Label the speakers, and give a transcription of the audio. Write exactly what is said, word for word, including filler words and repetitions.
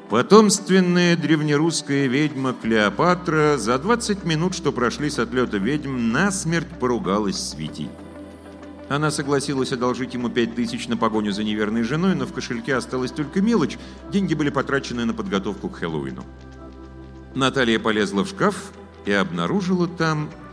Speaker 1: Потомственная древнерусская ведьма Клеопатра за двадцать минут, что прошли с отлета ведьм, насмерть поругалась с Витей. Она согласилась одолжить ему пять тысяч на погоню за неверной женой, но в кошельке осталась только мелочь, деньги были потрачены на подготовку к Хэллоуину. Наталья полезла в шкаф и обнаружила там